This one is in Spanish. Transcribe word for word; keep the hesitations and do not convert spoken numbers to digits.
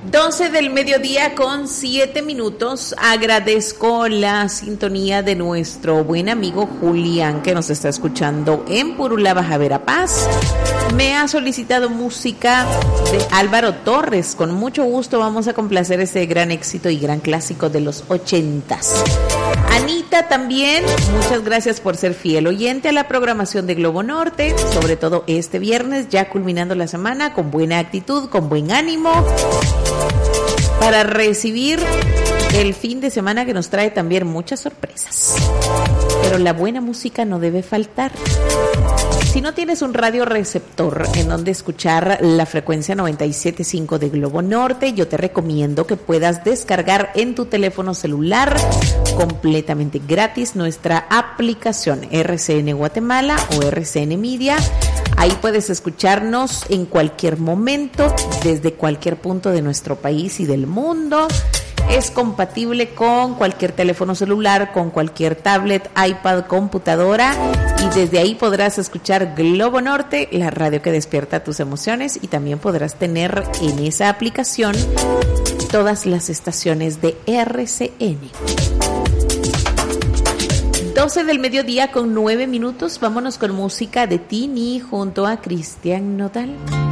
doce del mediodía con siete minutos. Agradezco la sintonía de nuestro buen amigo Julián, que nos está escuchando en Purula, Baja Verapaz. Me ha solicitado música de Álvaro Torres. Con mucho gusto vamos a complacer este gran éxito y gran clásico de los ochentas. Anita también, muchas gracias por ser fiel oyente a la programación de Globo Norte, sobre todo este viernes, ya culminando la semana con buena actitud, con buen ánimo, para recibir el fin de semana que nos trae también muchas sorpresas. Pero la buena música no debe faltar. Si no tienes un radio receptor en donde escuchar la frecuencia noventa y siete punto cinco de Globo Norte, yo te recomiendo que puedas descargar en tu teléfono celular completamente gratis nuestra aplicación R C N Guatemala o R C N Media. Ahí puedes escucharnos en cualquier momento, desde cualquier punto de nuestro país y del mundo. Es compatible con cualquier teléfono celular, con cualquier tablet, iPad, computadora, y desde ahí podrás escuchar Globo Norte, la radio que despierta tus emociones, y también podrás tener en esa aplicación todas las estaciones de R C N. doce del mediodía con nueve minutos. Vámonos con música de Tini junto a Cristian Nodal.